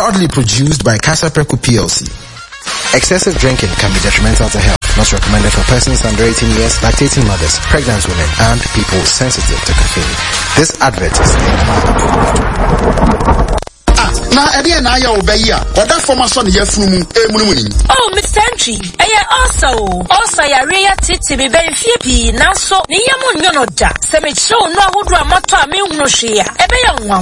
Proudly produced by Casa Preco PLC. Excessive drinking can be detrimental to health. Not recommended for persons under 18 years, lactating mothers, pregnant women, and people sensitive to caffeine. This advert is na ebe na ya obeyi a oda formation ye funu emunumuni. Oh, Mr. Entry, also ya reya titi be benfie pi nanso ni yamu nyono da se me show no ahodo amato a me hunu hwe a ebe ya nwa